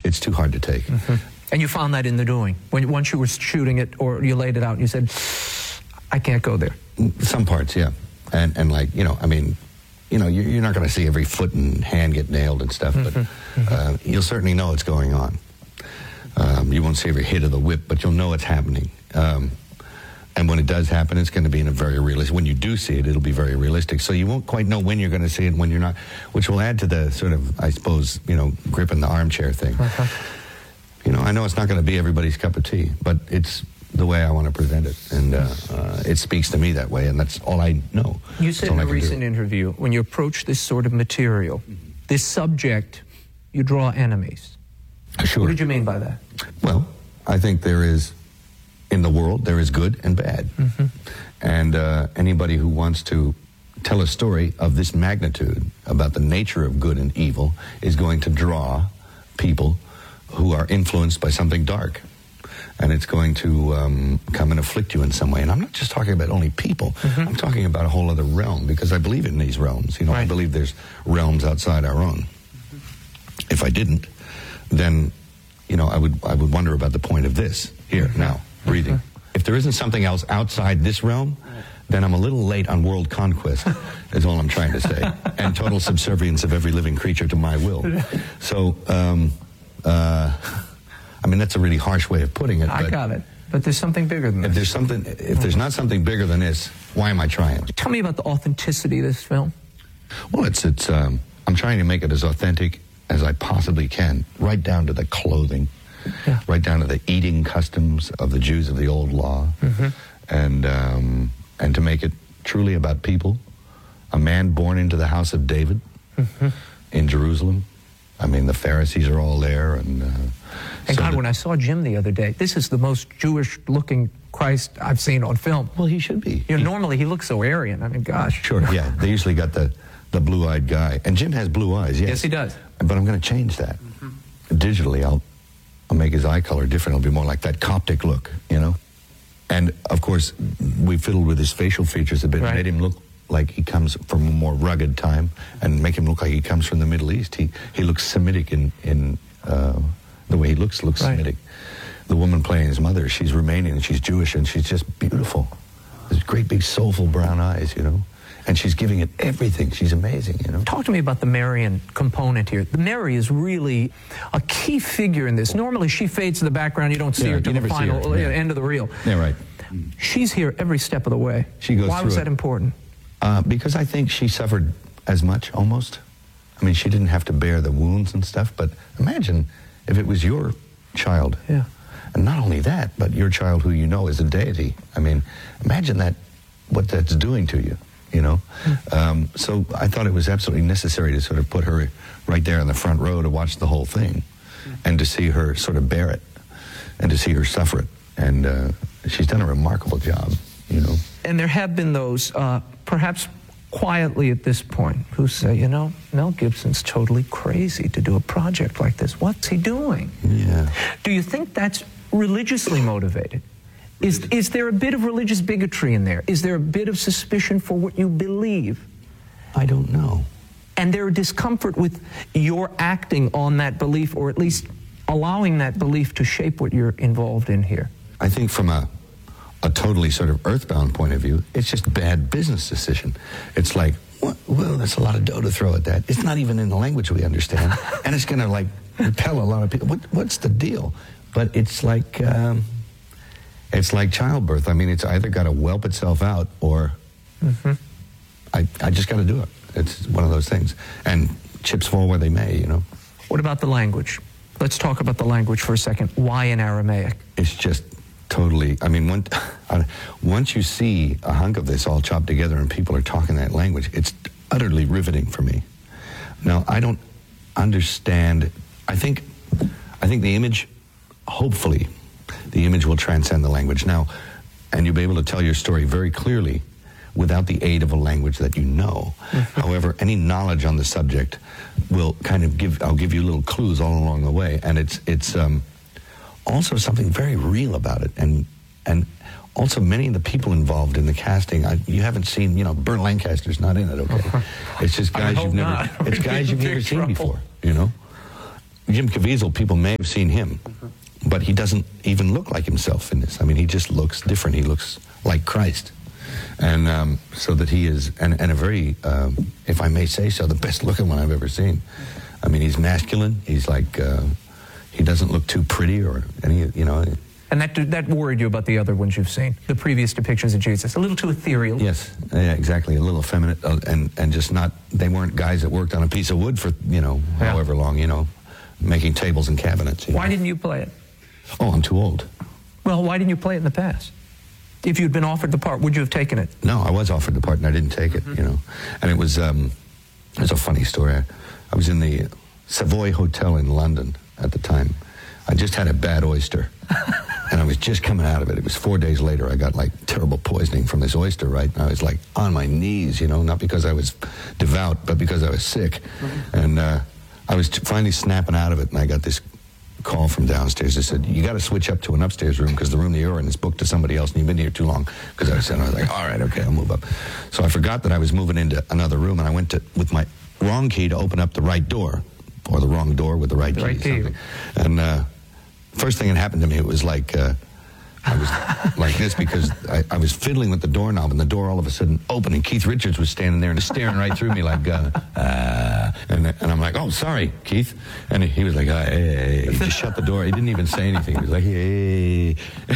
it's too hard to take. And you found that in the doing? Once you were shooting it, or you laid it out and you said, I can't go there? Some parts, yeah. And like, I mean, you're not going to see every foot and hand get nailed and stuff, but you'll certainly know what's going on. You won't see every hit of the whip, but you'll know it's happening. And when it does happen, it's going to be in a very realistic... When you do see it, it'll be very realistic. So you won't quite know when you're going to see it and when you're not, which will add to the sort of, I suppose, grip in the armchair thing. I know it's not going to be everybody's cup of tea, but it's the way I want to present it. And it speaks to me that way, and that's all I know. You said in a recent interview, when you approach this sort of material, this subject, you draw enemies. Sure. What did you mean by that? Well, I think in the world, there is good and bad. And anybody who wants to tell a story of this magnitude about the nature of good and evil is going to draw people who are influenced by something dark. And it's going to come and afflict you in some way. And I'm not just talking about only people. I'm talking about a whole other realm, because I believe in these realms. I believe there's realms outside our own. If I didn't, then, I would wonder about the point of this here, now, breathing. If there isn't something else outside this realm, then I'm a little late on world conquest, is all I'm trying to say, and total subservience of every living creature to my will. So, I mean, that's a really harsh way of putting it. I got it. But there's something bigger than this. If there's not something bigger than this, why am I trying? Tell me about the authenticity of this film. Well, I'm trying to make it as authentic as I possibly can, right down to the clothing, right down to the eating customs of the Jews of the old law, and to make it truly about people. A man born into the house of David in Jerusalem. I mean, the Pharisees are all there, and God, when I saw Jim the other day, this is the most Jewish-looking Christ I've seen on film. Well, he should be. Normally he looks so Aryan. I mean, gosh. Sure, yeah. They usually got the blue-eyed guy, and Jim has blue eyes. Yes, he does. But I'm going to change that. Digitally, I'll make his eye color different. It'll be more like that Coptic look, And of course, we fiddled with his facial features a bit, made him look like he comes from a more rugged time, and make him look like he comes from the Middle East. He looks Semitic in the way he looks Semitic. The woman playing his mother, she's Romanian, and she's Jewish, and she's just beautiful. There's great big soulful brown eyes, And she's giving it everything. She's amazing, Talk to me about the Marian component here. Mary is really a key figure in this. Normally, she fades to the background. You don't see her till the final end of the reel. Yeah, right. She's here every step of the way. She goes Why through was that important? Because I think she suffered as much, almost. I mean, she didn't have to bear the wounds and stuff, but imagine if it was your child. Yeah. And not only that, but your child who is a deity. I mean, imagine what that's doing to you. So I thought it was absolutely necessary to sort of put her right there in the front row to watch the whole thing, and to see her sort of bear it, and to see her suffer it. And she's done a remarkable job, And there have been those, perhaps quietly at this point, who say, Mel Gibson's totally crazy to do a project like this. What's he doing? Yeah. Do you think that's religiously motivated? Is there a bit of religious bigotry in there? Is there a bit of suspicion for what you believe? I don't know. And there discomfort with your acting on that belief, or at least allowing that belief to shape what you're involved in here? I think from a totally sort of earthbound point of view, it's just a bad business decision. It's like, well, there's a lot of dough to throw at that. It's not even in the language we understand. And it's going to, repel a lot of people. What's the deal? But it's like childbirth. I mean, it's either got to whelp itself out, or I just got to do it. It's one of those things. And chips fall where they may, What about the language? Let's talk about the language for a second. Why in Aramaic? It's just totally, I mean, once you see a hunk of this all chopped together and people are talking that language, it's utterly riveting for me. Now, I don't understand. I think the image, hopefully, the image will transcend the language. Now, and you'll be able to tell your story very clearly without the aid of a language that you know. However, any knowledge on the subject will kind of I'll give you little clues all along the way. And it's also something very real about it. And also many of the people involved in the casting, you haven't seen, Burt Lancaster's not in it, okay? It's just guys you've never seen before, Jim Caviezel, people may have seen him, but he doesn't even look like himself in this. I mean, he just looks different. He looks like Christ. And so that he is, and a very, if I may say so, the best looking one I've ever seen. I mean, he's masculine. He's like, he doesn't look too pretty or any, you know. And that worried you about the other ones you've seen, the previous depictions of Jesus, a little too ethereal. Yes, yeah, exactly, a little effeminate, and just not, they weren't guys that worked on a piece of wood for, you know, however long, you know, making tables and cabinets. Why didn't you play it? Oh, I'm too old. Well, why didn't you play it in the past? If you'd been offered the part, would you have taken it? No, I was offered the part and I didn't take it, you know. And it was a funny story. I was in the Savoy Hotel in London at the time. I just had a bad oyster. And I was just coming out of it. It was 4 days later. I got like terrible poisoning from this oyster, right? And I was like on my knees, you know, not because I was devout, but because I was sick. And I was finally snapping out of it. And I got this call from downstairs that said, you got to switch up to an upstairs room because the room that you're in is booked to somebody else and you've been here too long. Because I was like, all right, okay, I'll move up. So I forgot that I was moving into another room, and I went to, with my wrong key, to open up the right door, or the wrong door with the right key. And first thing that happened to me, it was like, I was like this because I was fiddling with the doorknob, and the door all of a sudden opened, and Keith Richards was standing there and staring right through me like, and I'm like, oh, sorry, Keith. And he was like, hey. He just shut the door. He didn't even say anything. He was like, hey.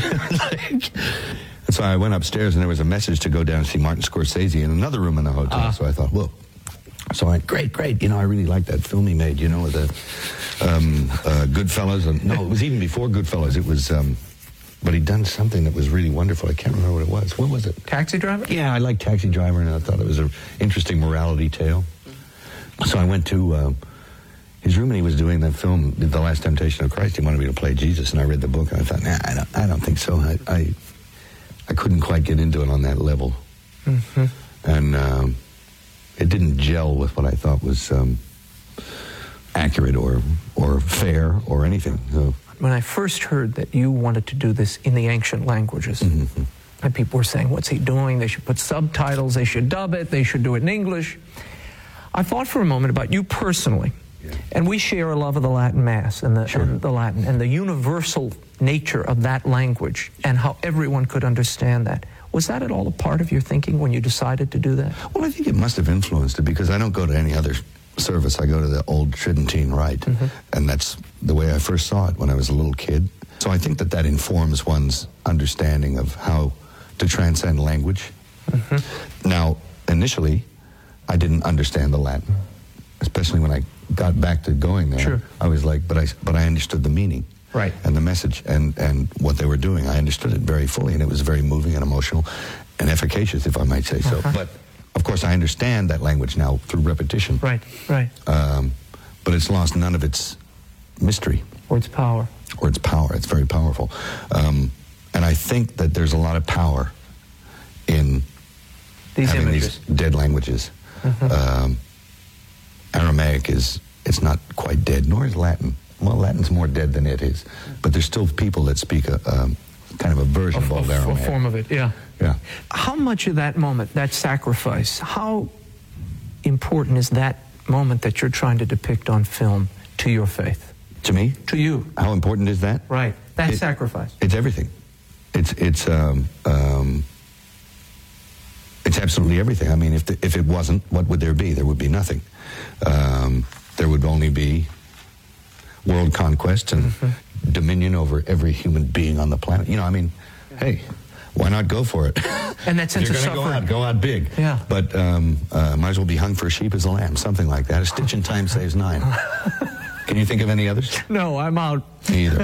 And so I went upstairs, and there was a message to go down and see Martin Scorsese in another room in the hotel. So I thought, whoa. So I went, great. You know, I really like that film he made, you know, with the Goodfellas. And, no, it was even before Goodfellas. It was, but he'd done something that was really wonderful. I can't remember what it was. What was it? Taxi Driver? Yeah, I liked Taxi Driver, and I thought it was an interesting morality tale. So I went to his room, and he was doing that film, The Last Temptation of Christ. He wanted me to play Jesus, and I read the book, and I thought, nah, I don't think so. I couldn't quite get into it on that level. And it didn't gel with what I thought was accurate or fair or anything. So. When I first heard that you wanted to do this in the ancient languages, and people were saying, what's he doing? They should put subtitles, they should dub it, they should do it in English. I thought for a moment about you personally. Yeah. And we share a love of the Latin Mass and the Latin and the universal nature of that language and how everyone could understand that. Was that at all a part of your thinking when you decided to do that? Well, I think it must have influenced it because I don't go to any other service. I go to the old Tridentine Rite, and that's the way I first saw it when I was a little kid. So I think that informs one's understanding of how to transcend language. Now, initially, I didn't understand the Latin, especially when I got back to going there. Sure. I was like, but I understood the meaning. Right. And the message and what they were doing. I understood it very fully, and it was very moving and emotional and efficacious, if I might say so. But, of course, I understand that language now through repetition. Right. But it's lost none of its mystery. Or its power. It's very powerful. And I think that there's a lot of power in having these dead languages. Aramaic it's not quite dead, nor is Latin. Well, Latin's more dead than it is. But there's still people that speak a kind of a version of old Aramaic. A form of it, yeah. How much of that moment, that sacrifice, how important is that moment that you're trying to depict on film to your faith? To me? To you. How important is that? Right. That sacrifice. It's everything. It's absolutely everything. I mean, if it wasn't, what would there be? There would be nothing. There would only be world conquest and dominion over every human being on the planet. You know, I mean, hey, why not go for it? And that sense of suffering. Go out big. Yeah. But might as well be hung for a sheep as a lamb, something like that. A stitch in time saves nine. Can you think of any others? No, I'm out. Me either.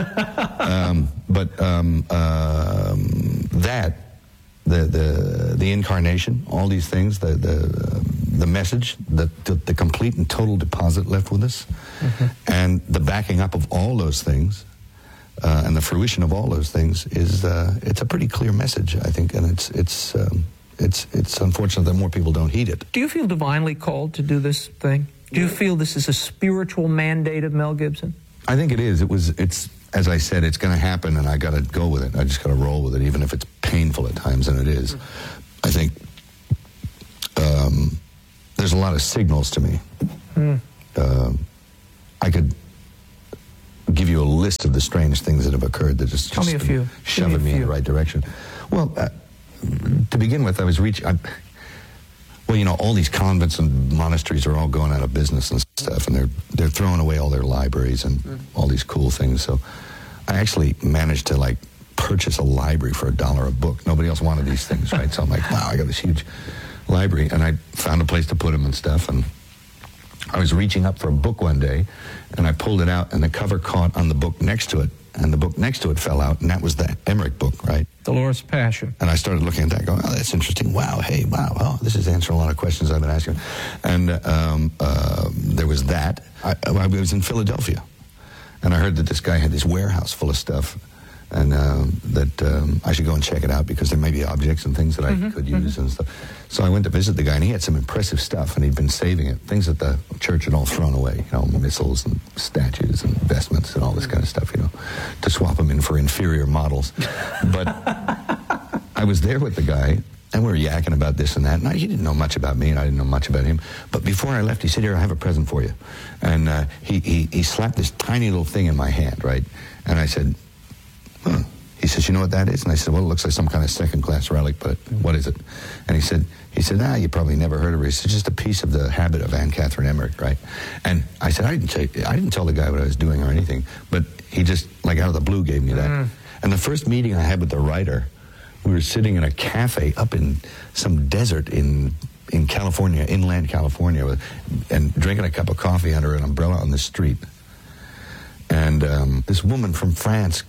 The incarnation, all these things, the message, the complete and total deposit left with us, and the backing up of all those things, and the fruition of all those things is it's a pretty clear message, I think, and it's unfortunate that more people don't heed it. Do you feel divinely called to do this thing? Do you feel this is a spiritual mandate of Mel Gibson? I think it is. It's as I said, it's going to happen, and I got to go with it. I just got to roll with it, even if it's painful at times, and it is. I think there's a lot of signals to me. give you a list of the strange things that have occurred that just Tell me a few. shoving me in the right direction. Well, to begin with, I was well, you know, all these convents and monasteries are all going out of business and stuff, and they're throwing away all their libraries and all these cool things. So I actually managed to, like, purchase a library for $1 a book. Nobody else wanted these things, right? So I'm like, wow, I got this huge library, and I found a place to put them and stuff, and I was reaching up for a book one day, and I pulled it out, and the cover caught on the book next to it, and the book next to it fell out, and that was the Emmerich book, right? Dolores Passion. And I started looking at that, going, oh, that's interesting. Wow, hey, wow, oh, this is answering a lot of questions I've been asking. And there was that. I was in Philadelphia, and I heard that this guy had this warehouse full of stuff, and that I should go and check it out because there may be objects and things that I could use and stuff. So I went to visit the guy, and he had some impressive stuff, and he'd been saving it, things that the church had all thrown away, you know, missiles and statues and vestments and all this kind of stuff, you know, to swap them in for inferior models. But I was there with the guy, and we were yakking about this and that, and he didn't know much about me, and I didn't know much about him. But before I left, he said, here, I have a present for you. And he slapped this tiny little thing in my hand, right? And I said, huh. He says, you know what that is? And I said, well, it looks like some kind of second-class relic, but what is it? And he said, you probably never heard of it. He said, just a piece of the habit of Anne Catherine Emmerich, right? And I said, I didn't tell the guy what I was doing or anything, but he just, like out of the blue, gave me that. And the first meeting I had with the writer, we were sitting in a cafe up in some desert in California, inland California, and drinking a cup of coffee under an umbrella on the street. And this woman from France,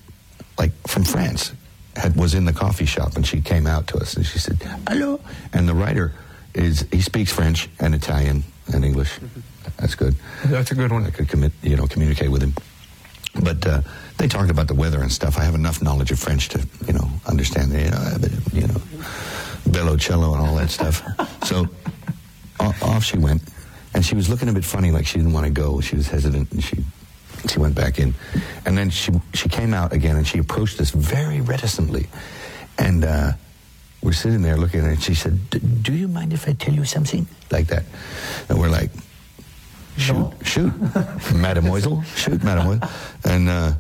was in the coffee shop, and she came out to us, and she said, hello. And the writer he speaks French and Italian and English. That's good. That's a good one. I could communicate with him. But they talked about the weather and stuff. I have enough knowledge of French to, understand Bellocello and all that stuff. So off she went, and she was looking a bit funny, like she didn't want to go. She was hesitant, and she went back in. And then she came out again, and she approached us very reticently. And we're sitting there looking at her, and she said, do you mind if I tell you something? Like that. And we're like, shoot, mademoiselle, shoot, mademoiselle. And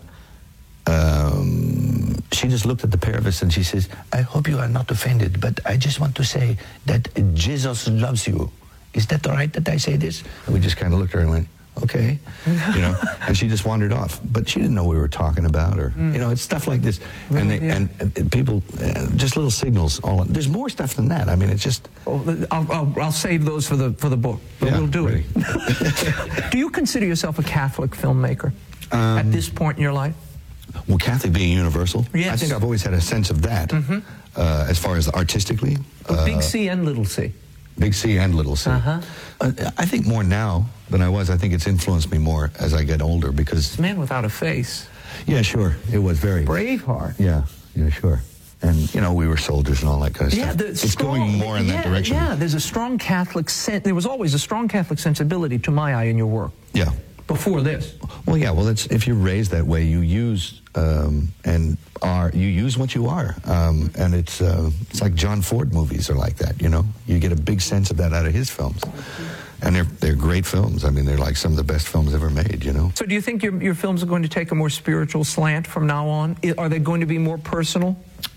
she just looked at the pair of us, and she says, I hope you are not offended, but I just want to say that Jesus loves you. Is that all right that I say this? And we just kind of looked at her and went, okay, and she just wandered off. But she didn't know what we were talking about, or it's stuff like this. And people, just little signals. There's more stuff than that. I mean, it's just. I'll save those for the book, but we'll do it. Do you consider yourself a Catholic filmmaker at this point in your life? Well, Catholic being universal. Yes. I think I've always had a sense of that, as far as artistically. Big C and little C. Big C and little C. I think more now than I was. I think it's influenced me more as I get older because... Man Without a Face. Yeah, sure. It was very... Braveheart. Yeah, sure. And, we were soldiers and all that kind of stuff. It's going more in that direction. Yeah, there's a strong Catholic... There was always a strong Catholic sensibility to my eye in your work. Yeah. Before this. Well, yeah, that's if you're raised that way, you use you use what you are, and it's like John Ford movies are like that. You get a big sense of that out of his films, and they're great films. I mean, they're like some of the best films ever made. So do you think your films are going to take a more spiritual slant from now on? Are they going to be more personal?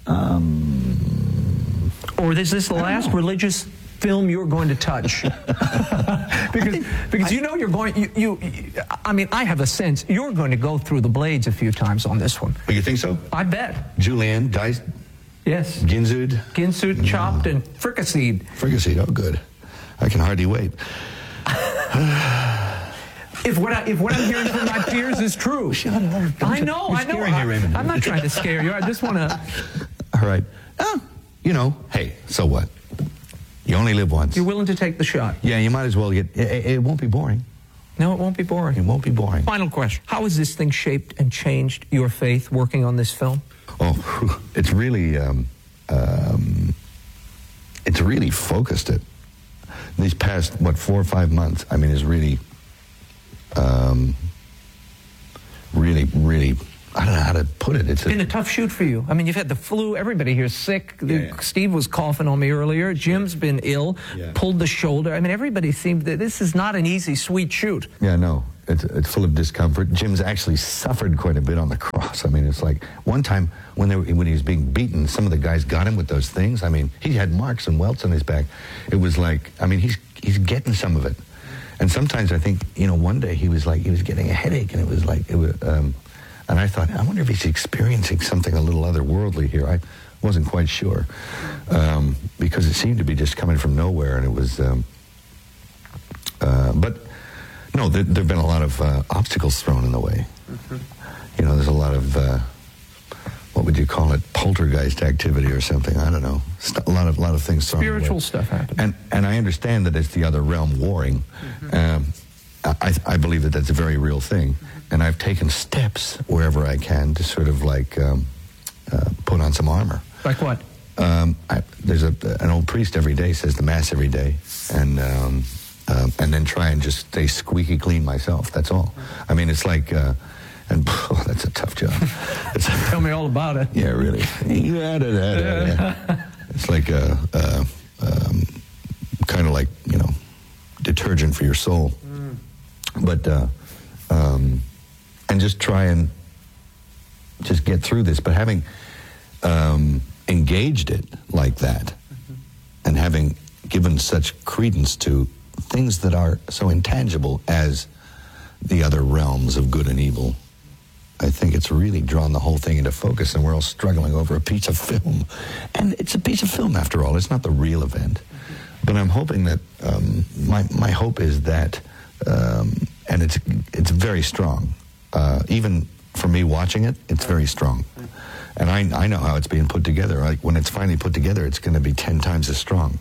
Or is this the last religious film you're going to touch? because you're going, I mean, I have a sense you're going to go through the blades a few times on this one. Oh, you think so? I bet. Julienne, diced? Yes. Ginsued, chopped, and fricasseed. Fricasseed, oh good. I can hardly wait. If what I'm hearing from my peers is true. Shut up. I know. I'm not trying to scare you. I just want to... All right. Hey, so what? You only live once. You're willing to take the shot. Yeah, you might as well get... It won't be boring. No, it won't be boring. It won't be boring. Final question. How has this thing shaped and changed your faith working on this film? Oh, it's really... it's really focused it. These past, 4 or 5 months, I mean, is really... really I don't know how to put it. It's been a tough shoot for you. I mean, you've had the flu. Everybody here's sick. Steve was coughing on me earlier. Jim's been ill, pulled the shoulder. I mean, everybody seemed that this is not an easy, sweet shoot. Yeah, no. It's full of discomfort. Jim's actually suffered quite a bit on the cross. I mean, it's like one time when he was being beaten, some of the guys got him with those things. I mean, he had marks and welts on his back. It was like, I mean, he's getting some of it. And sometimes I think, one day he was getting a headache, and and I thought, I wonder if he's experiencing something a little otherworldly here. I wasn't quite sure, because it seemed to be just coming from nowhere, and it was, but no, there have been a lot of obstacles thrown in the way. Mm-hmm. There's a lot of, what would you call it, poltergeist activity or something, I don't know. A lot of things thrown Spiritual away. Stuff happening. And I understand that it's the other realm warring. Mm-hmm. I believe that that's a very real thing. And I've taken steps wherever I can to sort of put on some armor. Like what? There's an old priest every day says the Mass every day, and then try and just stay squeaky clean myself. That's all. I mean, it's like, that's a tough job. Tell me all about it. Yeah, really. Yeah. It's like kind of like detergent for your soul. But and just try and just get through this. But having engaged it like that, and having given such credence to things that are so intangible as the other realms of good and evil, I think it's really drawn the whole thing into focus, and we're all struggling over a piece of film. And it's a piece of film, after all. It's not the real event. But I'm hoping that, my hope is that, and it's very strong. Even for me watching it, it's very strong. And I know how it's being put together. Like, when it's finally put together, it's going to be 10 times as strong.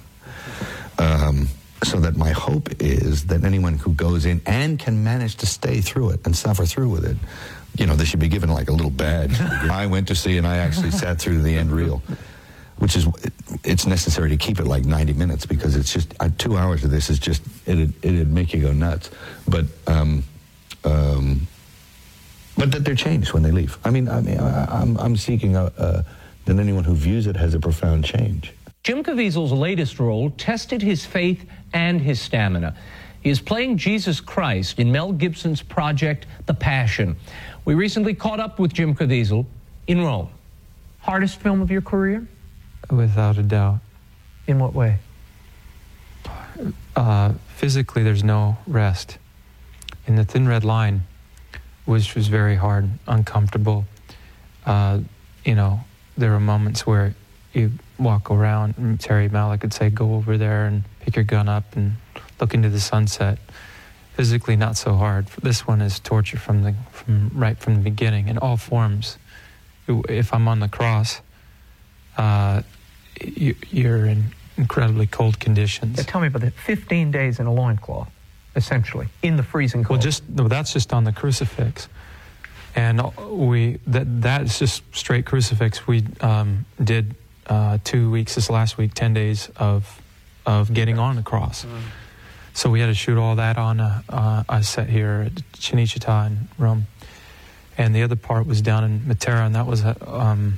So that my hope is that anyone who goes in and can manage to stay through it and suffer through with it, they should be given like a little badge. I went to see, and I actually sat through the end reel, which is, it's necessary to keep it like 90 minutes, because it's just 2 hours of this is just, it'd make you go nuts. But that they're changed when they leave. I'm seeking that anyone who views it has a profound change. Jim Caviezel's latest role tested his faith and his stamina. He is playing Jesus Christ in Mel Gibson's project, The Passion. We recently caught up with Jim Caviezel in Rome. Hardest film of your career? Without a doubt. In what way? Physically, there's no rest. In The Thin Red Line, which was very hard, uncomfortable, there were moments where you walk around, and Terry Malick would say, go over there and pick your gun up and look into the sunset. Physically, not so hard. This one is torture right from the beginning, in all forms. If I'm on the cross, you're in incredibly cold conditions. Yeah, tell me about it. 15 days in a loincloth, essentially, in the freezing cold. That's just on the crucifix. And that's just straight crucifix. We did 2 weeks this last week, 10 days of getting on the cross. So we had to shoot all that on a set here at Cinecittà in Rome. And the other part was down in Matera, and that was on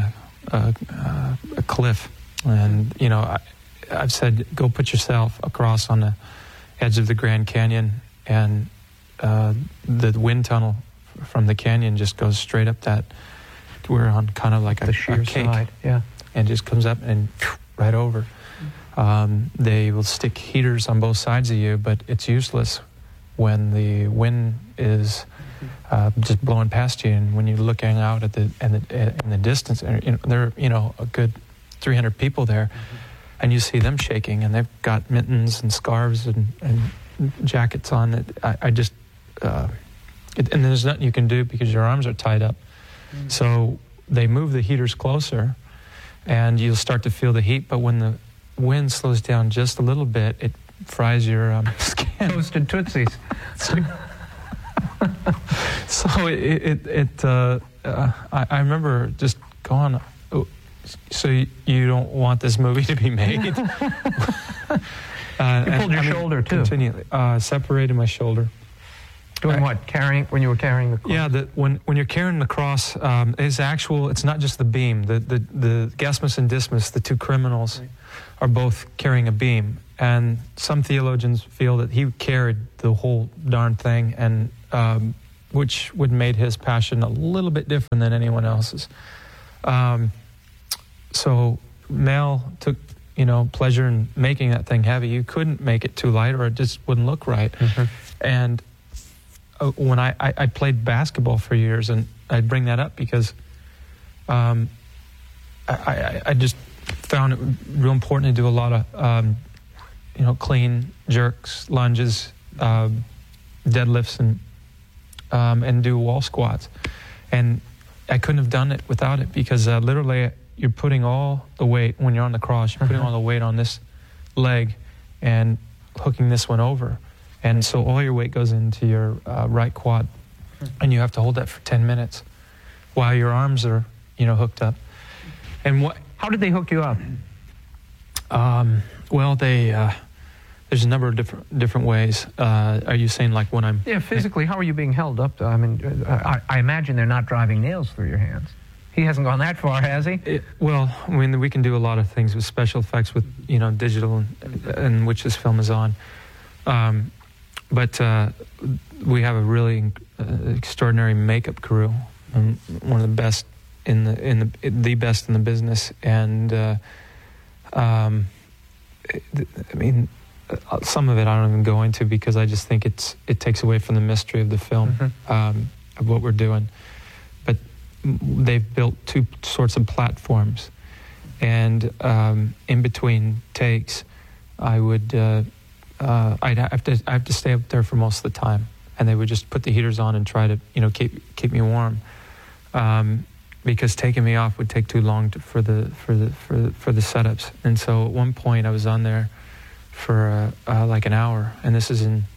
a cliff. And, I've said, go put yourself across on the edge of the Grand Canyon, and the wind tunnel from the canyon just goes straight up that. We're on kind of like a sheer cake, side, yeah, and just comes up and right over. They will stick heaters on both sides of you, but it's useless when the wind is just blowing past you, and when you're looking out at in the distance, and there are a good 300 people there, and you see them shaking, and they've got mittens and scarves and jackets on. And there's nothing you can do because your arms are tied up. So they move the heaters closer, and you'll start to feel the heat. But when the wind slows down just a little bit, it fries your skin. Toasted Tootsies. So I remember just going, so you don't want this movie to be made? You pulled your shoulder, too. Continually. Separated my shoulder. Doing what? When you were carrying the cross? Yeah, when you're carrying the cross, it's not just the beam. The Gasmus and Dismas, the two criminals, are both carrying a beam. And some theologians feel that he carried the whole darn thing, and which would made his passion a little bit different than anyone else's. So Mel took, pleasure in making that thing heavy. You couldn't make it too light, or it just wouldn't look right. Mm-hmm. And when I played basketball for years, and I'd bring that up because I just found it real important to do a lot of clean jerks, lunges, deadlifts, and do wall squats. And I couldn't have done it without it, because literally you're putting all the weight, when you're on the cross, you're putting all the weight on this leg and hooking this one over. And so all your weight goes into your right quad, and you have to hold that for 10 minutes while your arms are, hooked up. And how did they hook you up? Well, there's a number of different ways. Are you saying like when I'm... Yeah, physically, how are you being held up? I mean, I imagine they're not driving nails through your hands. He hasn't gone that far, has he? Well, I mean, we can do a lot of things with special effects, with, digital, and which this film is on. But we have a really extraordinary makeup crew, and one of the best the best in the business. And I mean, some of it I don't even go into, because I just think it takes away from the mystery of the film, of what we're doing. But they've built two sorts of platforms, and in between takes, I would. I have to stay up there for most of the time, and they would just put the heaters on and try to keep me warm, because taking me off would take too long for the setups. And so at one point I was on there for like an hour, and this is in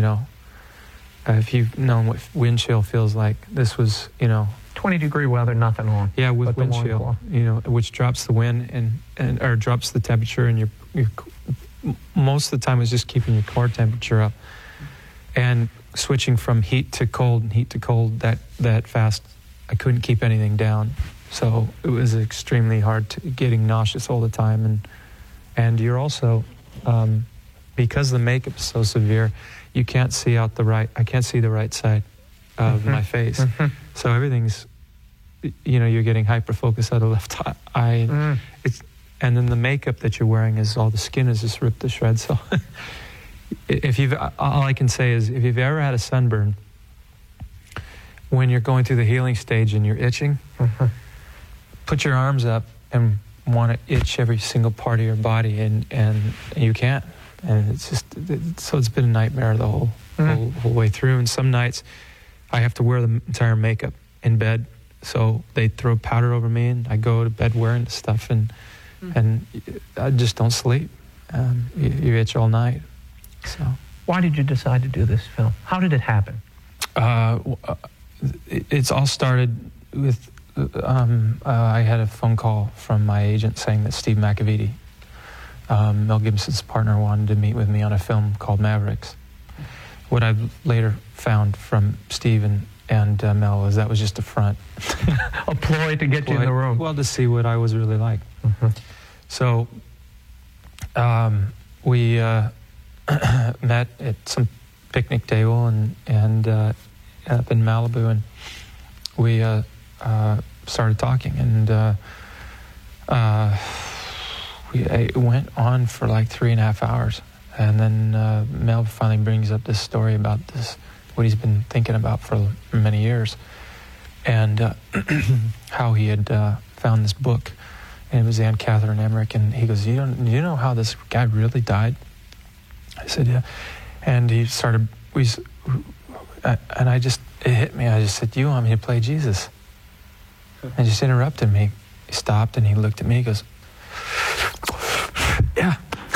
if you've known what wind chill feels like, this was 20-degree weather, nothing on. Yeah, with wind chill, which drops the wind and or drops the temperature, and you're most of the time it's just keeping your core temperature up, and switching from heat to cold and heat to cold that fast. I couldn't keep anything down, so it was extremely hard getting nauseous all the time, and you're also because the makeup is so severe, you can't see out I can't see the right side of my face, so everything's you're getting hyper focused out of the left eye. And then the makeup that you're wearing all the skin is just ripped to shreds. So all I can say is, if you've ever had a sunburn, when you're going through the healing stage and you're itching, put your arms up and want to itch every single part of your body, and you can't. And it's been a nightmare the whole way through. And some nights I have to wear the entire makeup in bed. So they throw powder over me, and I go to bed wearing the stuff, and I just don't sleep. You itch all night. So, why did you decide to do this film? How did it happen? It's all started with I had a phone call from my agent saying that Steve McAvity, Mel Gibson's partner, wanted to meet with me on a film called Mavericks. What I've later found from Steve and Mel was that was just a front. A ploy to get you in the room. Well, to see what I was really like. So we met at some picnic table and up in Malibu, and we started talking, and it went on for like 3.5 hours, and then Mel finally brings up this story about what he's been thinking about for many years, and how he had found this book, and it was Anne Catherine Emmerich, and he goes, you know how this guy really died? I said, yeah. And he started, and it hit me. I just said, you want me to play Jesus? And just interrupted me. He stopped and he looked at me. He goes, yeah.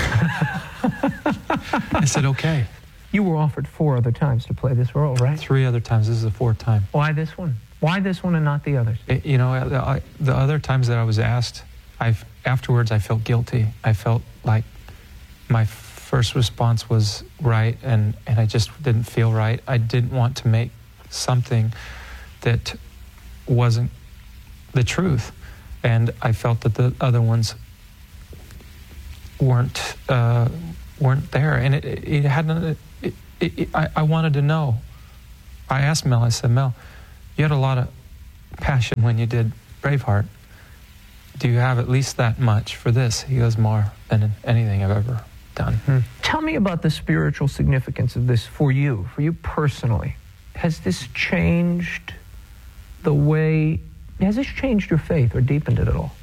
I said, okay. You were offered 4 other times to play this role, right? 3 other times. This is the 4th time. Why this one? Why this one and not the others? The other times that I was asked, afterwards I felt guilty. I felt like first response was right, and I just didn't feel right. I didn't want to make something that wasn't the truth, and I felt that the other ones weren't there, and it hadn't. I wanted to know. I asked Mel. I said, Mel, you had a lot of passion when you did Braveheart. Do you have at least that much for this? He goes, more than anything I've ever done. Tell me about the spiritual significance of this for you personally. Has this changed the way, has this changed your faith or deepened it at all?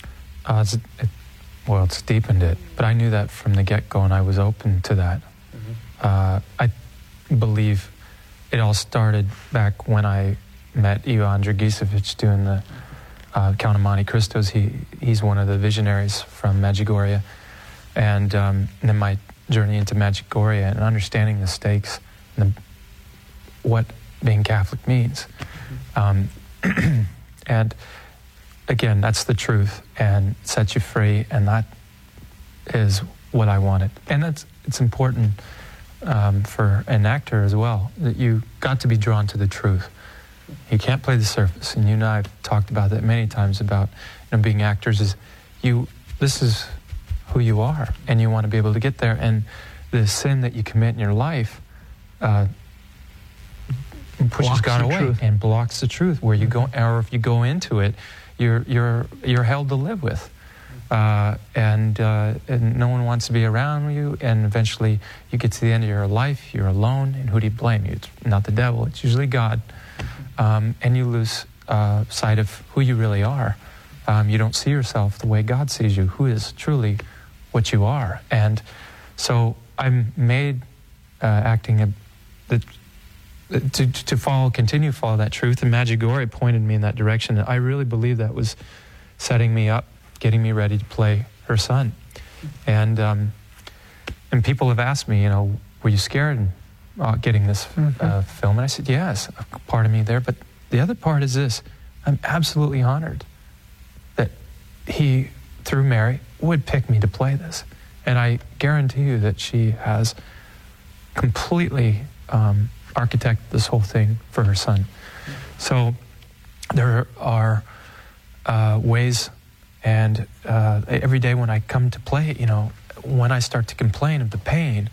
It's deepened it, but I knew that from the get-go, and I was open to that. I believe it all started back when I met Ivan Dragicevic doing the Count of Monte Cristos. He's one of the visionaries from Medjugorje, and then my journey into Medjugorje and understanding the stakes and what being Catholic means. And again, that's the truth, and sets you free, and that is what I wanted. And it's important for an actor as well, that you got to be drawn to the truth. You can't play the surface, and you and I have talked about that many times about being actors. This is who you are, and you want to be able to get there. And the sin that you commit in your life pushes God away and blocks the truth. Where you go, or if you go into it, you're held to live with, and no one wants to be around you. And eventually, you get to the end of your life, you're alone, and who do you blame? It's not the devil; it's usually God. And you lose sight of who you really are. You don't see yourself the way God sees you, who is truly what you are. And so I'm made acting to continue to follow that truth. And Medjugorje pointed me in that direction. And I really believe that was setting me up, getting me ready to play her son. And people have asked me, were you scared getting this film? And I said, yes, a part of me there. But the other part is this: I'm absolutely honored that he, through Mary, would pick me to play this. And I guarantee you that she has completely architected this whole thing for her son. So there are ways, and every day when I come to play it, when I start to complain of the pain,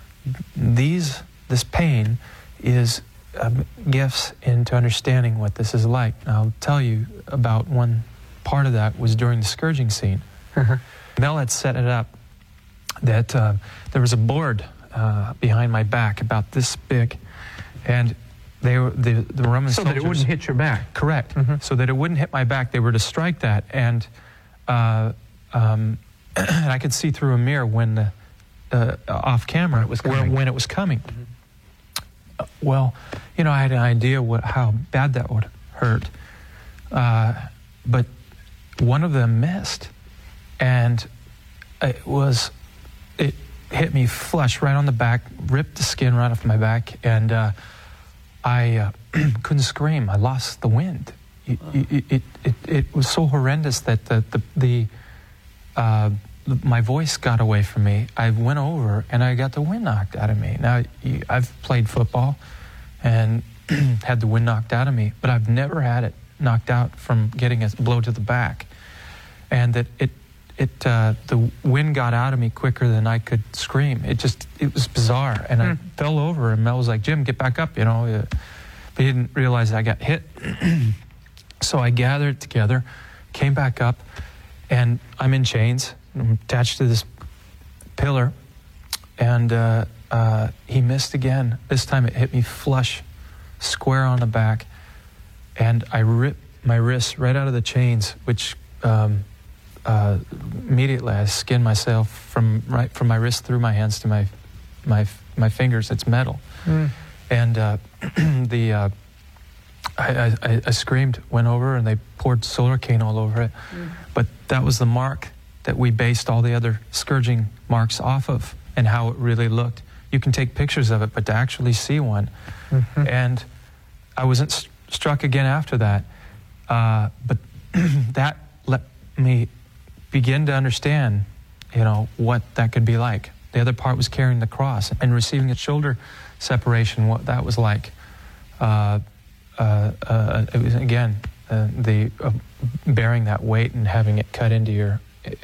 this pain is gifts into understanding what this is like. And I'll tell you about one part of that was during the scourging scene. Mel had set it up that there was a board behind my back about this big, and they were the Roman soldiers. So that it wouldn't hit your back. Correct. So that it wouldn't hit my back. They were to strike that, and and I could see through a mirror when off camera when it was coming. Well, I had an idea how bad that would hurt, but one of them missed, and it hit me flush right on the back, ripped the skin right off my back, and I couldn't scream. I lost the wind. It was so horrendous that my voice got away from me. I went over and I got the wind knocked out of me. Now, I've played football and had the wind knocked out of me, but I've never had it knocked out from getting a blow to the back. And that the wind got out of me quicker than I could scream. It was bizarre. And I fell over, and Mel was like, "Jim, get back up," But he didn't realize I got hit. So I gathered together, came back up, and I'm in chains. I'm attached to this pillar, and he missed again. This time it hit me flush, square on the back, and I ripped my wrists right out of the chains, which immediately I skinned myself from my wrist through my hands to my fingers. It's metal, and I screamed, went over, and they poured Solarcaine all over it. But that was the mark that we based all the other scourging marks off of, and how it really looked. You can take pictures of it, but to actually see one. And I wasn't struck again after that. But that let me begin to understand, what that could be like. The other part was carrying the cross and receiving a shoulder separation, what that was like. It was, again, bearing that weight and having it cut into your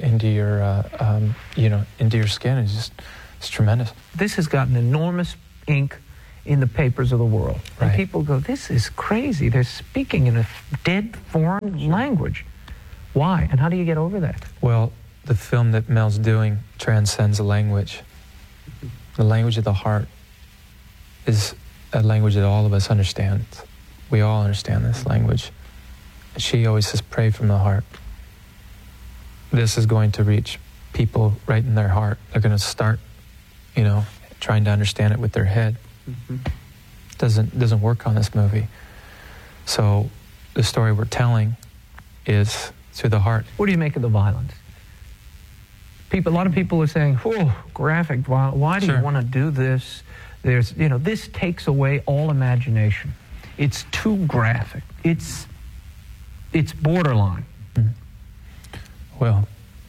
skin is just, it's tremendous. This has gotten enormous ink in the papers of the world. And Right. people go, this is crazy. They're speaking in a dead foreign language. Why? And how do you get over that? Well, the film that Mel's doing transcends the language. The language of the heart is a language that all of us understand. We all understand this language. She always says, pray from the heart. This is going to reach people right in their heart. They're going to start, trying to understand it with their head. Doesn't work on this movie. So the story we're telling is through the heart. What do you make of the violence? A lot of people are saying, "Oh, graphic! Why do Sure. you want to do this?" This takes away all imagination. It's too graphic. It's borderline. Well,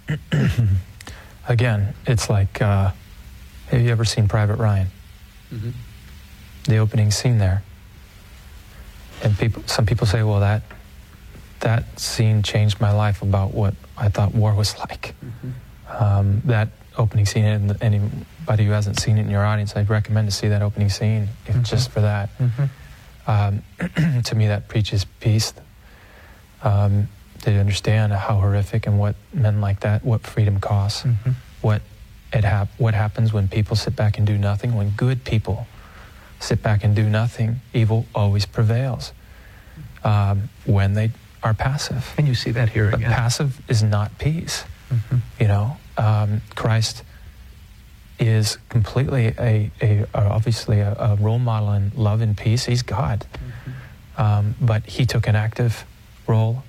again, it's like, have you ever seen Private Ryan? Mm-hmm. The opening scene there. And some people say, well, that scene changed my life about what I thought war was like. Mm-hmm. That opening scene, and anybody who hasn't seen it in your audience, I'd recommend to see that opening scene, just for that. Mm-hmm. To me, that preaches peace. They understand how horrific and what men like that, what freedom costs, Mm-hmm. what happens when people sit back and do nothing. When good people sit back and do nothing, evil always prevails. When they are passive. And you see that here But again. passive is not peace. Mm-hmm. Christ is completely obviously a role model in love and peace. He's God. Mm-hmm. But he took an active role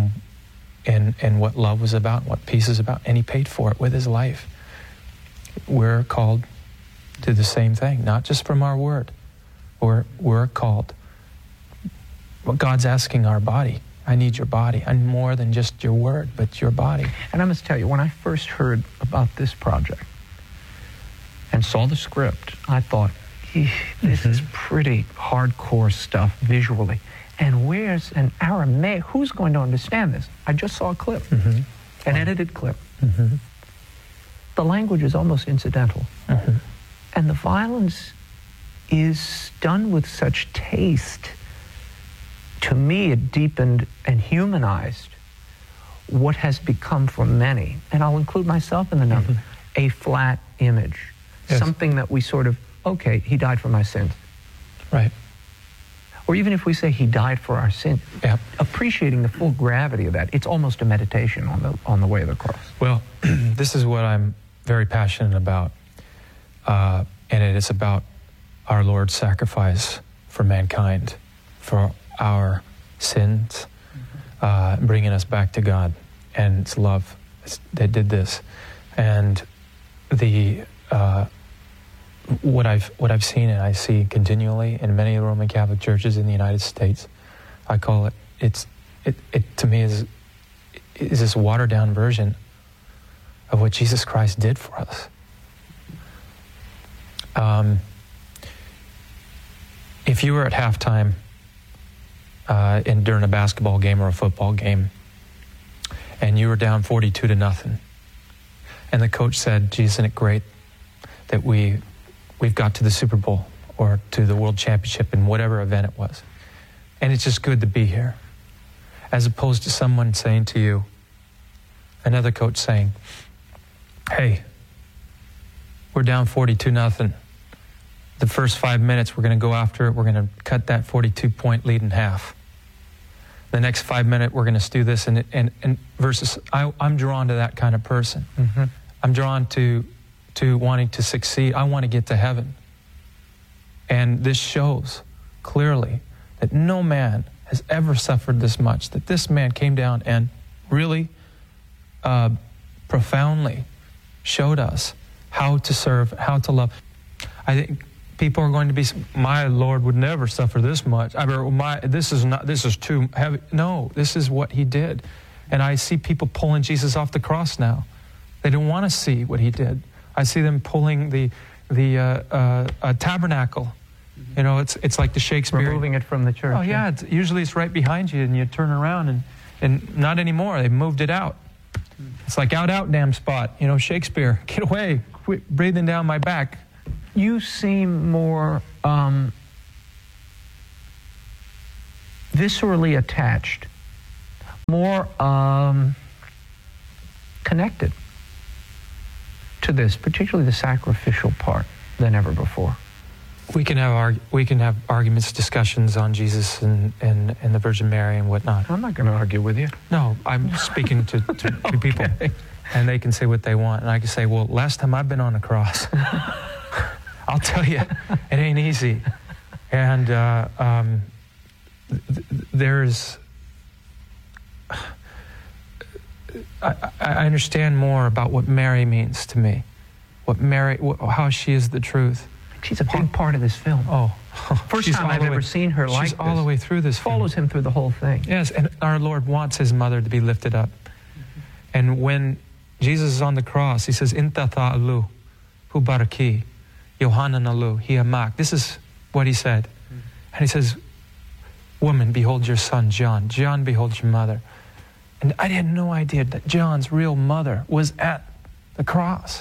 in what love was about, what peace is about, and he paid for it with his life. We're called to the same thing, not just from our word. We're called. Well, God's asking our body. I need your body. I'm more than just your word, but your body. And I must tell you, when I first heard about this project and saw the script, I thought, this is pretty hardcore stuff visually. And where's an Aramaic? Who's going to understand this? I just saw a clip, an edited clip. The language is almost incidental. And the violence is done with such taste. To me, it deepened and humanized what has become for many, and I'll include myself in the number, a flat image. Yes. Something that we sort of, okay, he died for my sins. Right. Or even if we say he died for our sins, Yep. appreciating the full gravity of that, it's almost a meditation on the way of the cross. Well, this is what I'm very passionate about, and it is about our Lord's sacrifice for mankind, for our sins, bringing us back to God, and it's love that did this. And what I've seen and I see continually in many of the Roman Catholic churches in the United States, I call it to me is this watered down version of what Jesus Christ did for us. If you were at halftime during a basketball game or a football game, and you were down 42-0, and the coach said, "Gee, isn't it great that we've got to the Super Bowl or to the World Championship in whatever event it was, and it's just good to be here," as opposed to someone saying to you, another coach saying, "Hey, we're down 42-0. The first 5 minutes, we're going to go after it. We're going to cut that 42-point lead in half. The next 5 minutes, we're going to do this." And versus, I'm drawn to that kind of person. I'm drawn to wanting to succeed. I want to get to heaven. And this shows clearly that no man has ever suffered this much, that this man came down and really profoundly showed us how to serve, how to love. I think people are going to be, my Lord would never suffer this much. This is too heavy. No, this is what he did. And I see people pulling Jesus off the cross now. They don't want to see what he did. I see them pulling the tabernacle. You know, it's like the Shakespeare. Removing it from the church. Oh yeah, usually it's right behind you, and you turn around, and not anymore. They've moved it out. It's like out, damn spot. You know, Shakespeare, get away, quit breathing down my back. You seem more viscerally attached, more connected to this, particularly the sacrificial part, than ever before. We can have arguments, discussions on Jesus and the Virgin Mary and whatnot. I'm not going to argue with you. No, I'm speaking to Okay. people, and they can say what they want, and I can say, well, last time I've been on a cross, I'll tell you, it ain't easy, and there's. I understand more about what Mary means to me, how she is the truth. She's a big part of this film. Oh, First time I've ever seen her like this. She's all the way through this film. Follows him through the whole thing. Yes, and our Lord wants his mother to be lifted up. And when Jesus is on the cross, he says, Inta ta'alu, hu baraki, Yohanan alu, hi amak. This is what he said. And he says, woman, behold your son, John. John, behold your mother. And I had no idea that John's real mother was at the cross.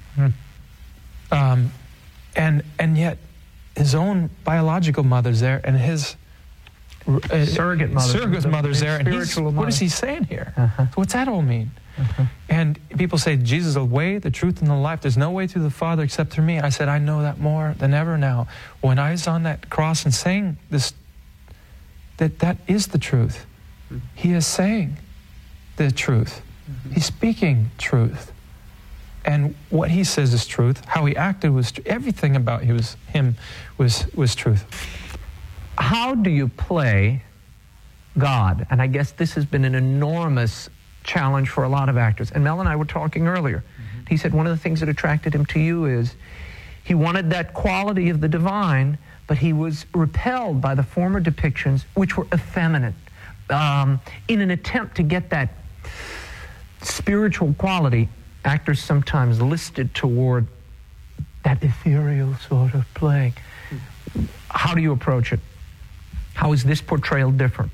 And yet his own biological mother's there, and his surrogate mother's there. And what is he saying here? So what's that all mean? And people say, Jesus is the way, the truth, and the life. There's no way to the Father except through me. I said, I know that more than ever now. When I was on that cross and saying this, that is the truth. He is saying the truth. He's speaking truth. And what he says is truth. How he acted was everything about him was truth. How do you play God? And I guess this has been an enormous challenge for a lot of actors. And Mel and I were talking earlier. He said one of the things that attracted him to you is he wanted that quality of the divine, but he was repelled by the former depictions, which were effeminate, in an attempt to get that spiritual quality. Actors sometimes listed toward that ethereal sort of playing. How do you approach it? How is this portrayal different?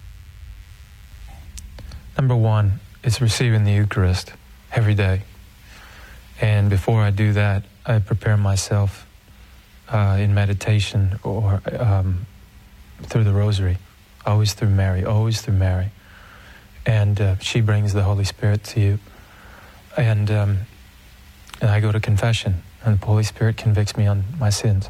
Number one is receiving the Eucharist every day. And before I do that, I prepare myself in meditation or through the Rosary, always through Mary. And she brings the Holy Spirit to you. And I go to confession, and the Holy Spirit convicts me on my sins.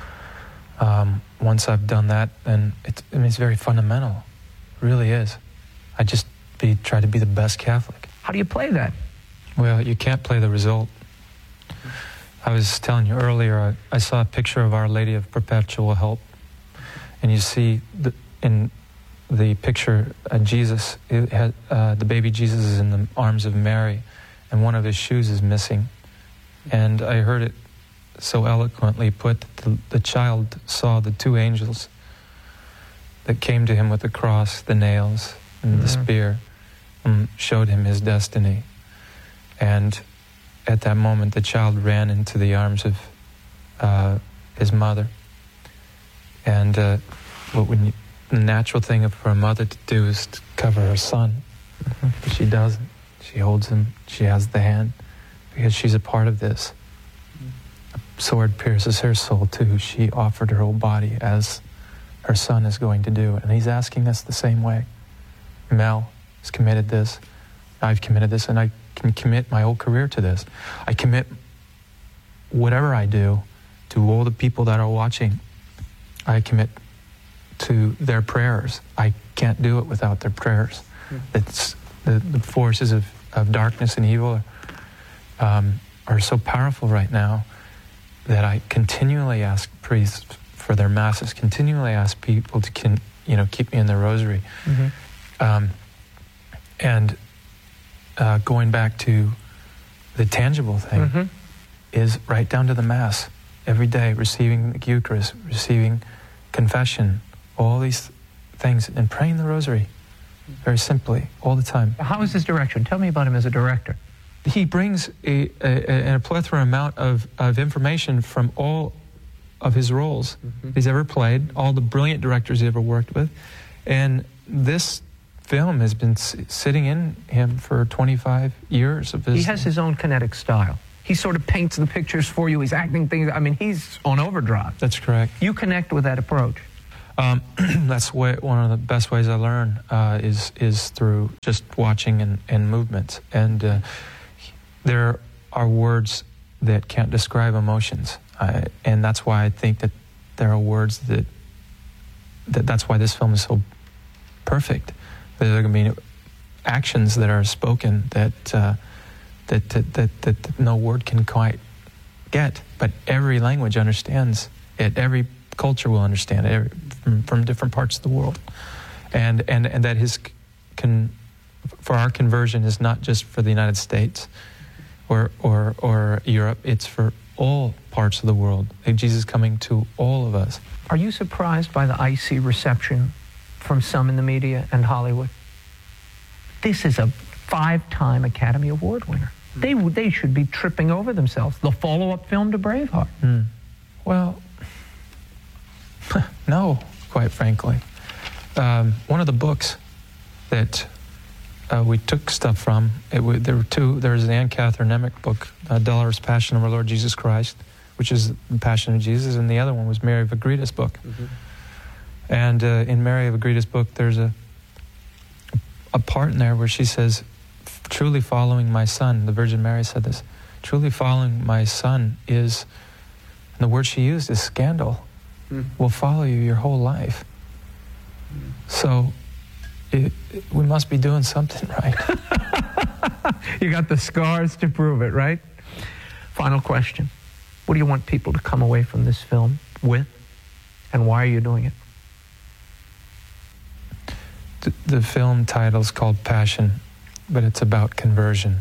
Once I've done that, then it's very fundamental. It really is. I just try to be the best Catholic. How do you play that? Well, you can't play the result. I was telling you earlier, I saw a picture of Our Lady of Perpetual Help, and you see in the picture Jesus, the baby Jesus is in the arms of Mary, and one of his shoes is missing. And I heard it so eloquently put that the child saw the two angels that came to him with the cross, the nails, and the spear, and showed him his destiny. And at that moment, the child ran into the arms of his mother. And the natural thing for a mother to do is to cover her son. But she doesn't. She holds him. She has the hand because she's a part of this. A sword pierces her soul too. She offered her whole body as her son is going to do. And he's asking us the same way. Mel has committed this. I've committed this, and I can commit my whole career to this. I commit whatever I do to all the people that are watching. I commit to their prayers. I can't do it without their prayers. It's the forces of darkness and evil are so powerful right now that I continually ask priests for their masses, continually ask people to keep me in the rosary. And going back to the tangible thing is right down to the Mass. Every day, receiving the Eucharist, receiving confession, all these things, and praying the rosary, very simply, all the time. How is his direction? Tell me about him as a director. he brings a plethora amount of information from all of his roles he's ever played, all the brilliant directors he ever worked with. And this film has been sitting in him for 25 years of his... He has his own kinetic style. He sort of paints the pictures for you. He's acting things. I mean, he's on overdrive. That's correct. You connect with that approach. That's one of the best ways I learn is through just watching and movements. And there are words that can't describe emotions. And that's why I think that there are words that's why this film is so perfect. There are going to be actions that are spoken that no word can quite get, but every language understands it. Every culture will understand it from different parts of the world, and that for our conversion is not just for the United States or Europe. It's for all parts of the world. Jesus is coming to all of us. Are you surprised by the icy reception from some in the media and Hollywood? This is a 5-time Academy Award winner. They should be tripping over themselves. The follow-up film to Braveheart. Well, no, quite frankly. One of the books that we took stuff from, there were two. There was the Anne Catherine Emmerich book, Dolorous Passion of our Lord Jesus Christ, which is the Passion of Jesus, and the other one was Mary of Agrita's book. And in Mary of Agrita's book, there's a part in there where she says, truly following my son, the Virgin Mary said this, truly following my son is, and the word she used is scandal, will follow you your whole life. So we must be doing something right. You got the scars to prove it, right? Final question. What do you want people to come away from this film with, and why are you doing it? The film title is called Passion, but it's about conversion.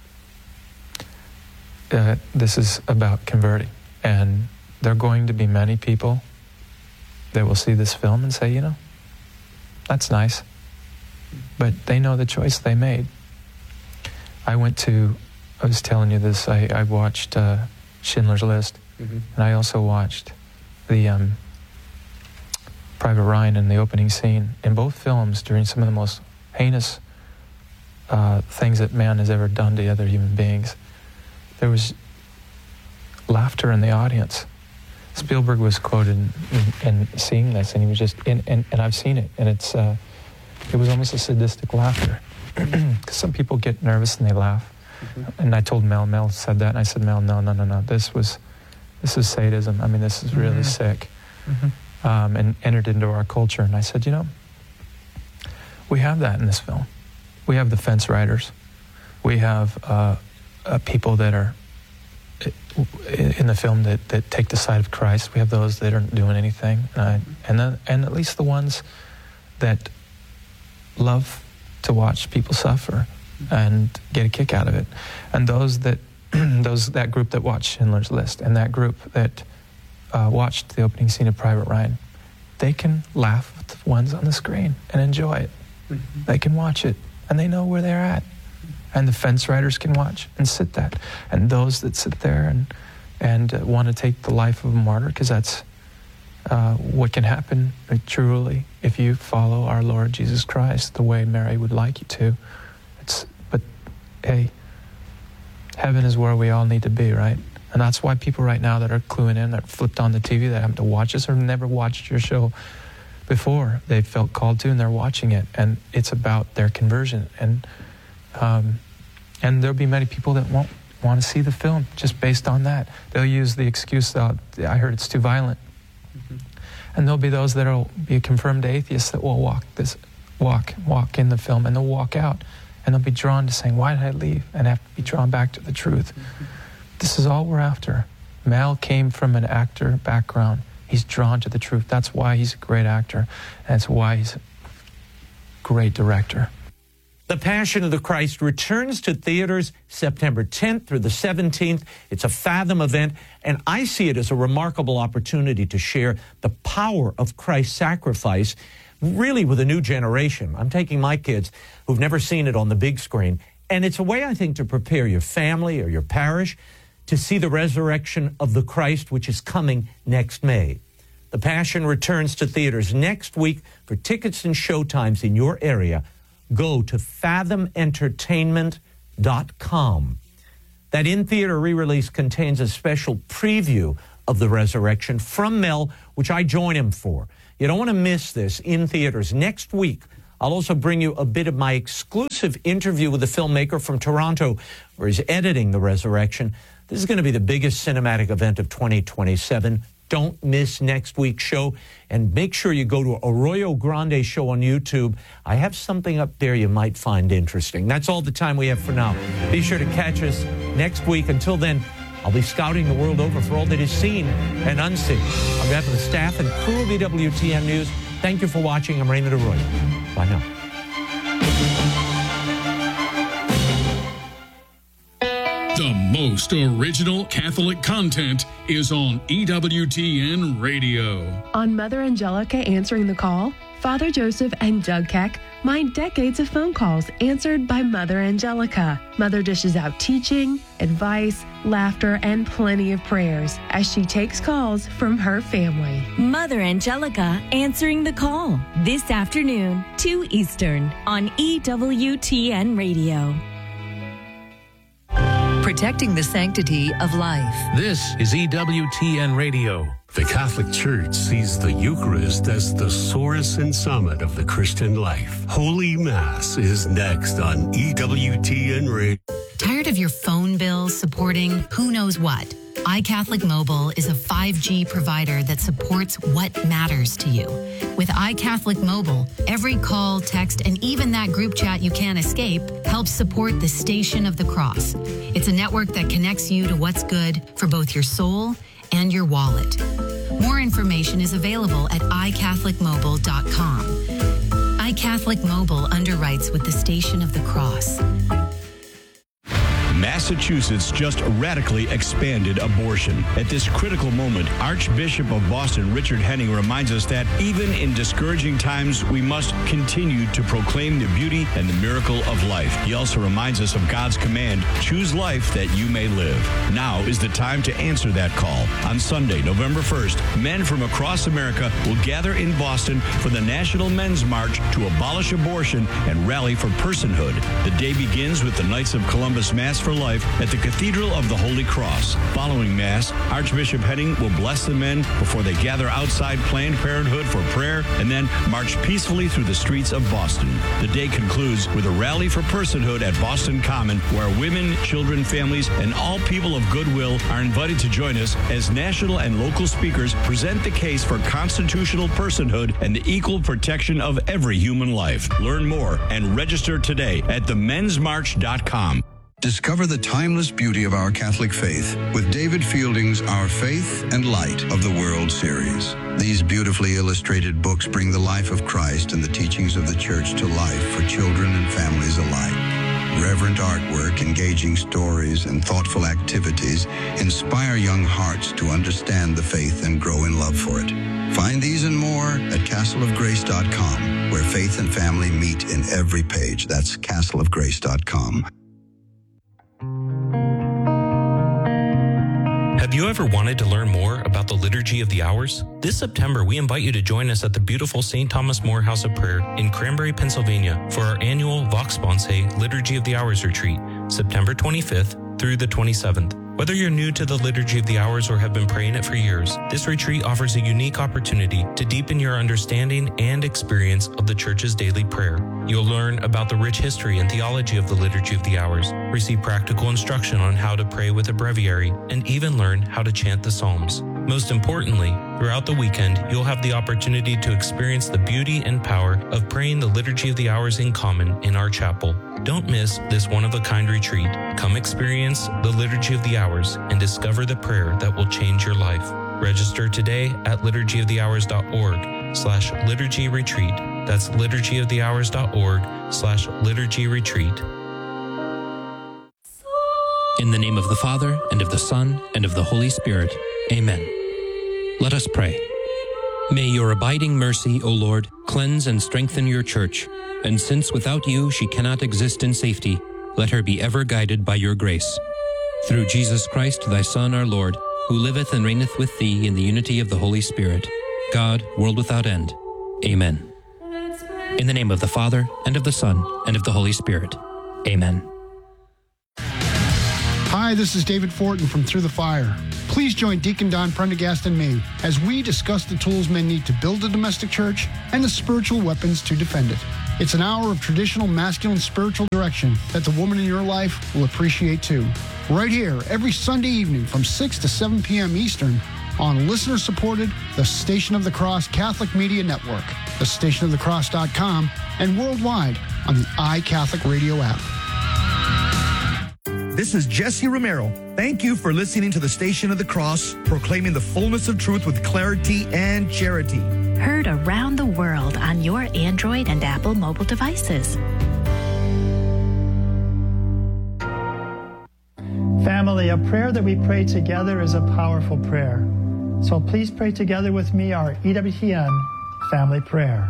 This is about converting. And there are going to be many people that will see this film and say, that's nice. But they know the choice they made. I was telling you this, I watched Schindler's List, and I also watched the Private Ryan in the opening scene. In both films, during some of the most heinous things that man has ever done to other human beings, there was laughter in the audience. Spielberg was quoted in seeing this, and he was just, and I've seen it, and it was almost a sadistic laughter. Because some people get nervous and they laugh. And I told Mel said that, and I said, Mel, no, this is sadism. I mean, this is really sick. And entered into our culture. And I said, we have that in this film. We have the fence riders. We have people that are in the film that take the side of Christ. We have those that aren't doing anything. And at least the ones that love to watch people suffer and get a kick out of it. And those that group that watched Schindler's List, and that group that watched the opening scene of Private Ryan, they can laugh with the ones on the screen and enjoy it. They can watch it, and they know where they're at. And the fence riders can watch and sit that. And those that sit there and want to take the life of a martyr, because that's what can happen truly if you follow our Lord Jesus Christ the way Mary would like you to. But hey, heaven is where we all need to be, right? And that's why people right now that are cluing in, that flipped on the TV, that happen to watch us or never watched your show before, they felt called to, and they're watching it, and it's about their conversion. And there'll be many people that won't want to see the film just based on that. They'll use the excuse that I heard it's too violent. And there'll be those that'll be confirmed atheists that will walk in the film, and they'll walk out, and they'll be drawn to saying, why did I leave? And have to be drawn back to the truth. This is all we're after. Mal came from an actor background. He's drawn to the truth. That's why he's a great actor. And that's why he's a great director. The Passion of the Christ returns to theaters September 10th through the 17th. It's a Fathom event, and I see it as a remarkable opportunity to share the power of Christ's sacrifice, really with a new generation. I'm taking my kids who've never seen it on the big screen And it's a way, I think, to prepare your family or your parish to see the resurrection of the Christ, which is coming next May. The Passion returns to theaters next week. For tickets and showtimes in your area, go to fathomentertainment.com. That in-theater re-release contains a special preview of the resurrection from Mel, which I join him for. You don't want to miss this in theaters next week. I'll also bring you a bit of my exclusive interview with the filmmaker from Toronto, where he's editing the resurrection. This is going to be the biggest cinematic event of 2027. Don't miss next week's show, and make sure you go to Arroyo Grande Show on YouTube. I have something up there you might find interesting. That's all the time we have for now. Be sure to catch us next week. Until then, I'll be scouting the world over for all that is seen and unseen. On behalf of the staff and crew of EWTN News, thank you for watching. I'm Raymond Arroyo. Bye now. The most original Catholic content is on EWTN Radio. On Mother Angelica Answering the Call, Father Joseph and Doug Keck mine decades of phone calls answered by Mother Angelica. Mother dishes out teaching, advice, laughter, and plenty of prayers as she takes calls from her family. Mother Angelica Answering the Call, this afternoon, 2 Eastern, on EWTN Radio. Protecting the sanctity of life. This is EWTN Radio. The Catholic Church sees the Eucharist as the source and summit of the Christian life. Holy Mass is next on EWTN Radio. Tired of your phone bill supporting who knows what? iCatholic Mobile is a 5G provider that supports what matters to you. With iCatholic Mobile, every call, text, and even that group chat you can't escape helps support the Station of the Cross. It's a network that connects you to what's good for both your soul and your wallet. More information is available at iCatholicMobile.com. iCatholic Mobile underwrites with the Station of the Cross. Massachusetts just radically expanded abortion. At this critical moment, Archbishop of Boston Richard Henning reminds us that even in discouraging times, we must continue to proclaim the beauty and the miracle of life. He also reminds us of God's command, choose life that you may live. Now is the time to answer that call. On Sunday, November 1st, men from across America will gather in Boston for the National Men's March to abolish abortion and rally for personhood. The day begins with the Knights of Columbus Mass for Life at the Cathedral of the Holy Cross. Following Mass, Archbishop Henning will bless the men before they gather outside Planned Parenthood for prayer and then march peacefully through the streets of Boston. The day concludes with a rally for personhood at Boston Common, where women, children, families, and all people of goodwill are invited to join us as national and local speakers present the case for constitutional personhood and the equal protection of every human life. Learn more and register today at themensmarch.com. Discover the timeless beauty of our Catholic faith with David Fielding's Our Faith and Light of the World series. These beautifully illustrated books bring the life of Christ and the teachings of the Church to life for children and families alike. Reverent artwork, engaging stories, and thoughtful activities inspire young hearts to understand the faith and grow in love for it. Find these and more at castleofgrace.com, where faith and family meet in every page. That's castleofgrace.com. Have you ever wanted to learn more about the Liturgy of the Hours? This September, we invite you to join us at the beautiful St. Thomas More House of Prayer in Cranberry, Pennsylvania for our annual Vox Sponsae Liturgy of the Hours retreat, September 25th through the 27th. Whether you're new to the Liturgy of the Hours or have been praying it for years, this retreat offers a unique opportunity to deepen your understanding and experience of the Church's daily prayer. You'll learn about the rich history and theology of the Liturgy of the Hours, receive practical instruction on how to pray with a breviary, and even learn how to chant the Psalms. Most importantly, throughout the weekend, you'll have the opportunity to experience the beauty and power of praying the Liturgy of the Hours in common in our chapel. Don't miss this one-of-a-kind retreat. Come experience the Liturgy of the Hours and discover the prayer that will change your life. Register today at liturgyofthehours.org/liturgy retreat. That's liturgyofthehours.org/liturgy retreat. In the name of the Father, and of the Son, and of the Holy Spirit. Amen. Let us pray. May your abiding mercy, O Lord, cleanse and strengthen your church, and since without you she cannot exist in safety, let her be ever guided by your grace. Through Jesus Christ, thy Son, our Lord, who liveth and reigneth with thee in the unity of the Holy Spirit, God, world without end. Amen. In the name of the Father, and of the Son, and of the Holy Spirit. Amen. Hi, this is David Fortin from Through the Fire. Please join Deacon Don Prendergast and me as we discuss the tools men need to build a domestic church and the spiritual weapons to defend it. It's an hour of traditional masculine spiritual direction that the woman in your life will appreciate too. Right here, every Sunday evening from 6 to 7 p.m. Eastern on listener-supported The Station of the Cross Catholic Media Network, thestationofthecross.com, and worldwide on the iCatholic Radio app. This is Jesse Romero. Thank you for listening to the Station of the Cross, proclaiming the fullness of truth with clarity and charity. Heard around the world on your Android and Apple mobile devices. Family, a prayer that we pray together is a powerful prayer. So please pray together with me our EWTN family prayer.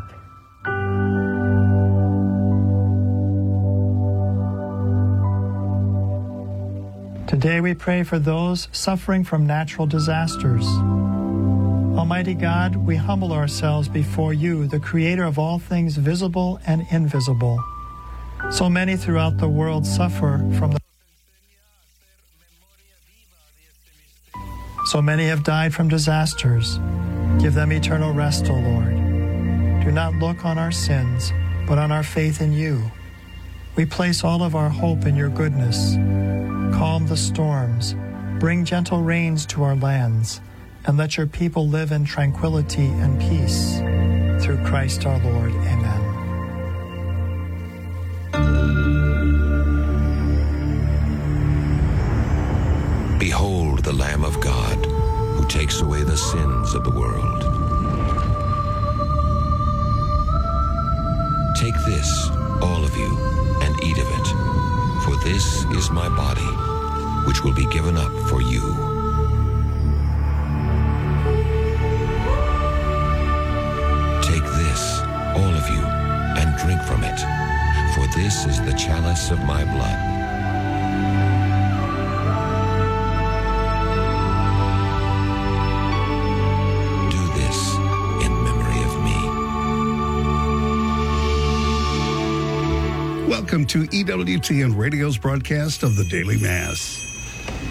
Today we pray for those suffering from natural disasters. Almighty God, we humble ourselves before you, the creator of all things visible and invisible. So many throughout the world suffer from the So many have died from disasters. Give them eternal rest, O Lord. Do not look on our sins, but on our faith in you. We place all of our hope in your goodness. Calm the storms, bring gentle rains to our lands, and let your people live in tranquility and peace. Through Christ our Lord. Amen. Behold the Lamb of God, who takes away the sins of the world. Take this, all of you, and eat of it, for this is my body, which will be given up for you. Take this, all of you, and drink from it, for this is the chalice of my blood. Welcome to EWTN Radio's broadcast of the Daily Mass.